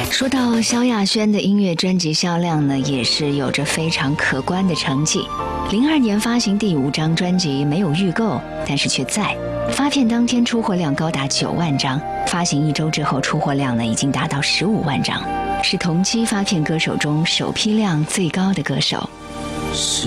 说到萧亚轩的音乐专辑销量呢，也是有着非常可观的成绩。02年发行第5张专辑，没有预购，但是却在发片当天出货量高达9万张，发行1周之后出货量呢已经达到15万张，是同期发片歌手中首批量最高的歌手。 是